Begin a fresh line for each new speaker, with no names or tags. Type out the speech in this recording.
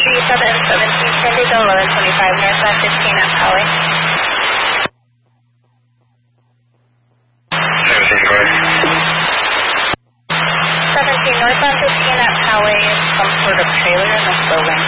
3717 San Diego, 1125 northbound 15 at Poway. 17 northbound 15 at Poway, some sort of trailer in this building.